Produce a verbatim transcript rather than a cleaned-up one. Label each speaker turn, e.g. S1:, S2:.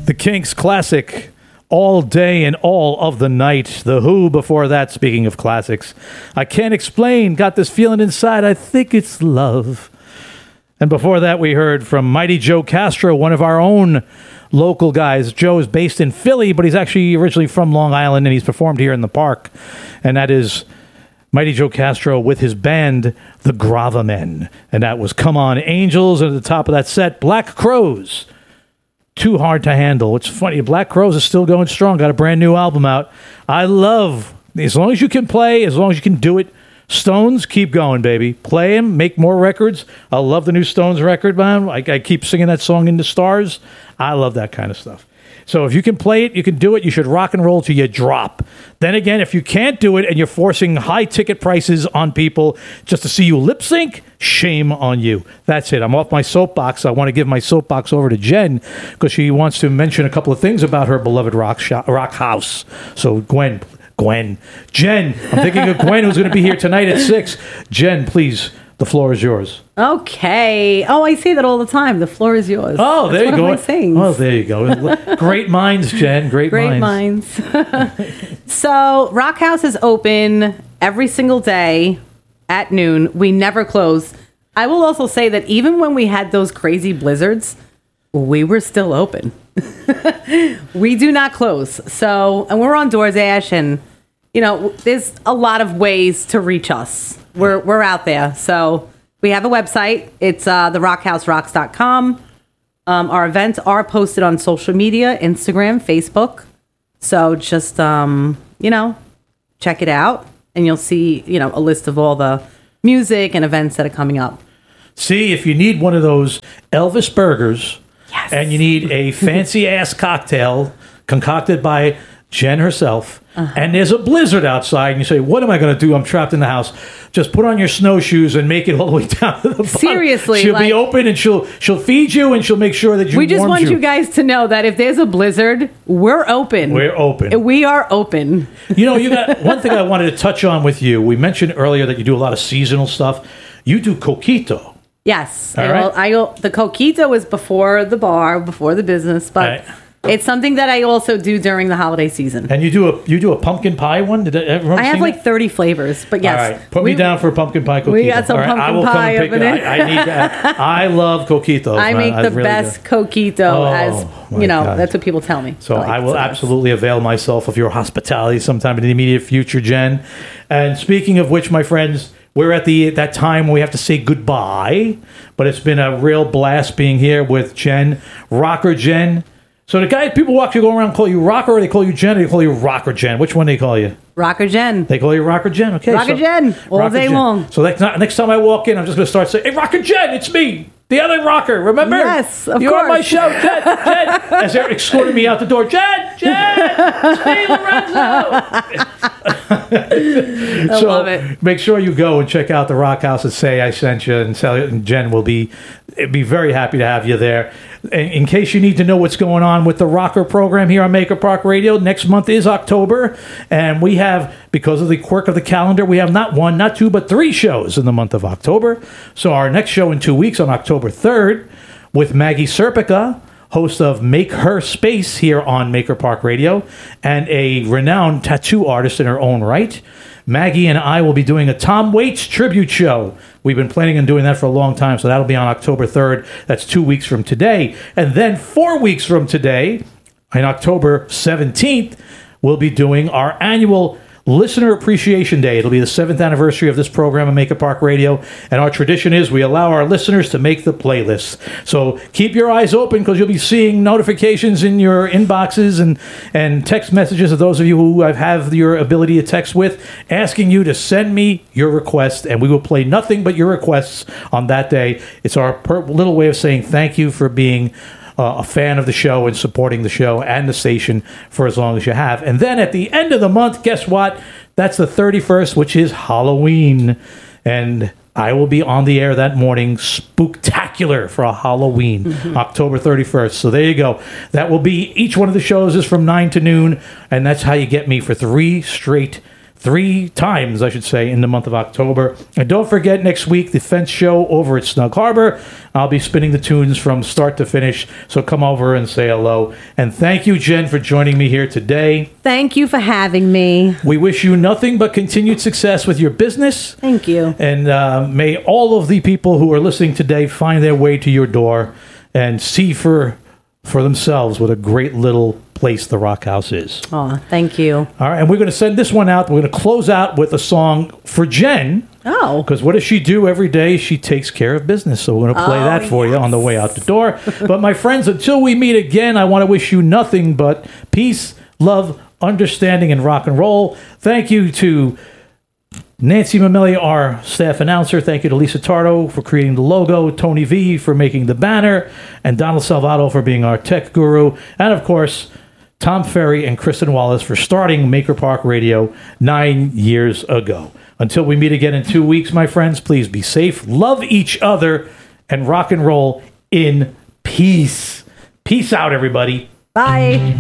S1: The Kinks classic, All Day and All of the Night. The Who before that, speaking of classics. I Can't Explain, Got This Feeling Inside, I Think It's Love. And before that, we heard from Mighty Joe Castro, one of our own local guys. Joe is based in Philly, but he's actually originally from Long Island, and he's performed here in the park. And that is Mighty Joe Castro with his band, the Gravamen. And that was Come On Angels. And at the top of that set, Black Crowes, Too Hard to Handle. It's funny, Black Crowes is still going strong. Got a brand new album out. I love, as long as you can play, as long as you can do it, Stones, keep going, baby. Play them, make more records. I love the new Stones record, man. I, I keep singing that song Into Stars. I love that kind of stuff. So if you can play it, you can do it. You should rock and roll till you drop. Then again, if you can't do it and you're forcing high ticket prices on people just to see you lip sync, shame on you. That's it. I'm off my soapbox. I want to give my soapbox over to Jen because she wants to mention a couple of things about her beloved rock, shop, rock house. So Gwen, Gwen, Jen, I'm thinking of Gwen who's going to be here tonight at six. Jen, please, the floor is yours.
S2: Okay. Oh, I say that all the time. The floor is yours.
S1: Oh, there
S2: That's
S1: you
S2: one
S1: go.
S2: Of my things.
S1: Oh, there you go. Great minds, Jen. Great,
S2: Great
S1: minds.
S2: minds. So, Rock House is open every single day at noon. We never close. I will also say that even when we had those crazy blizzards, we were still open. We do not close. So, and we're on DoorDash, and you know, there's a lot of ways to reach us. We're we're out there. So we have a website. It's uh, the rock house rocks dot com. Um, our events are posted on social media, Instagram, Facebook. So just um, you know, check it out, and you'll see, you know, a list of all the music and events that are coming up.
S1: See, if you need one of those Elvis burgers, yes, and you need a fancy ass cocktail concocted by Jen herself, uh-huh, and there's a blizzard outside, and you say, what am I going to do? I'm trapped in the house. Just put on your snowshoes and make it all the way down to the bottom.
S2: Seriously.
S1: She'll
S2: like,
S1: be open, and she'll she'll feed you, and she'll make sure that you
S2: We just
S1: warms
S2: want
S1: you.
S2: you guys to know that if there's a blizzard, we're open.
S1: We're open.
S2: We are open.
S1: You know, you got one thing I wanted to touch on with you. We mentioned earlier that you do a lot of seasonal stuff. You do coquito.
S2: Yes.
S1: All
S2: I,
S1: right.
S2: will, I will, the coquito is before the bar, before the business, but
S1: Right.
S2: it's something that I also do during the holiday season.
S1: And you do a you do a pumpkin pie one? Did everyone
S2: I have
S1: seen
S2: like
S1: that?
S2: thirty flavors, but yes.
S1: All right, put
S2: we,
S1: me down for a pumpkin pie coquito.
S2: We got some
S1: All right,
S2: pumpkin
S1: I will
S2: pie
S1: come and
S2: up
S1: pick
S2: in
S1: it.
S2: it.
S1: I, I need that. I love coquitos.
S2: I
S1: man.
S2: make
S1: I
S2: the
S1: really
S2: best
S1: do.
S2: coquito,
S1: Oh,
S2: as
S1: my
S2: you know,
S1: God.
S2: that's what people tell me.
S1: So
S2: like
S1: I will
S2: the best.
S1: absolutely avail myself of your hospitality sometime in the immediate future, Jen. And speaking of which, my friends, we're at the that time when we have to say goodbye, but it's been a real blast being here with Jen, Rocker Jen. So the guys, people walk you go around and call you Rocker, or they call you Jen, or they call you Rocker Jen. Which one they call you?
S2: Rocker Jen.
S1: They call you Rocker Jen. Okay,
S2: Rocker
S1: so,
S2: Jen, all
S1: Rocker
S2: day
S1: Jen.
S2: long.
S1: So next, next time I walk in, I'm just going to start saying, "Hey, Rocker Jen, it's me, the other Rocker. Remember?
S2: Yes, of
S1: You're on my
S2: course.
S1: show, Jen, Jen." As they're escorting me out the door, Jen, Jen, it's me, Lorenzo.
S2: I
S1: so
S2: love it.
S1: make sure you go and check out the Rock House and say I sent you, and Sally and Jen will be be very happy to have you there. In, in case you need to know what's going on with the Rocker program here on Maker Park Radio, next month is October, and we have, because of the quirk of the calendar, we have not one, not two, but three shows in the month of October. So our next show in two weeks on October third with Maggie Serpica, host of Make Her Space here on Maker Park Radio, and a renowned tattoo artist in her own right. Maggie and I will be doing a Tom Waits tribute show. We've been planning on doing that for a long time, so that'll be on October third. That's two weeks from today. And then four weeks from today, on October seventeenth, we'll be doing our annual Listener Appreciation Day. It'll be the seventh anniversary of this program on Maker Park Radio, and our tradition is we allow our listeners to make the playlist. So keep your eyes open, because you'll be seeing notifications in your inboxes and, and text messages of those of you who have your ability to text with, asking you to send me your request, and we will play nothing but your requests on that day. It's our per- little way of saying thank you for being Uh, a fan of the show and supporting the show and the station for as long as you have. And then at the end of the month, guess what? That's the thirty-first, which is Halloween. And I will be on the air that morning, spooktacular for a Halloween, mm-hmm. October thirty-first. So there you go. That will be, each one of the shows is from nine to noon, and that's how you get me for three straight three times, I should say, in the month of October. And don't forget, next week, the Fence Show over at Snug Harbor. I'll be spinning the tunes from start to finish, so come over and say hello. And thank you, Jen, for joining me here today.
S2: Thank you for having me.
S1: We wish you nothing but continued success with your business.
S2: Thank you.
S1: And uh, may all of the people who are listening today find their way to your door and see for for themselves what a great little place the Rock House is.
S2: Oh, thank you.
S1: All right, and we're going to send this one out. We're going to close out with a song for Jen.
S2: Oh.
S1: Because what does she do every day? She takes care of business. So we're going to play
S2: Oh,
S1: that for
S2: yes.
S1: you on the way out the door. But my friends, until we meet again, I want to wish you nothing but peace, love, understanding, and rock and roll. Thank you to Nancy Mameli, our staff announcer. Thank you to Lisa Tardo for creating the logo, Tony V for making the banner, and Donald Salvato for being our tech guru. And of course, Tom Ferry and Kristen Wallace for starting Maker Park Radio nine years ago. Until we meet again in two weeks, my friends, please be safe, love each other, and rock and roll in peace. Peace out, everybody.
S2: Bye.